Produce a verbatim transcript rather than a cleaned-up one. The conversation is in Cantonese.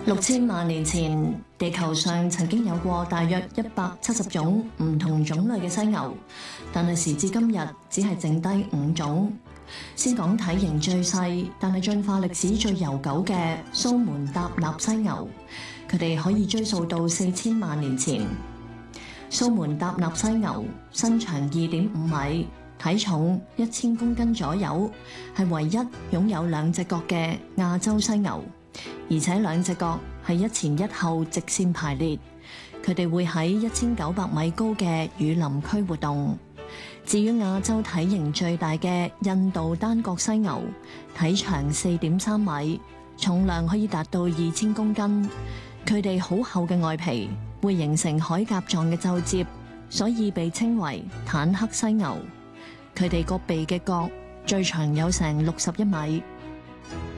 六千萬年前，地球上曾經有過大約一百七十種唔同種類嘅犀牛，但係時至今日只係剩低五種。先講體型最細，但係進化歷史最悠久嘅蘇門答臘犀牛，佢哋可以追溯到四千萬年前。蘇門答臘犀牛身長二點五米，體重一千公斤左右，係唯一擁有兩隻角嘅亞洲犀牛。而且兩隻角係一前一後直線排列，佢哋會喺一千九百米高嘅雨林區活動。至於亞洲體型最大嘅印度單角犀牛，體長四點三米，重量可以達到二千公斤。佢哋好厚嘅外皮會形成鎧甲狀嘅皺褶，所以被稱為坦克犀牛。佢哋個鼻嘅角最長有成六十一米。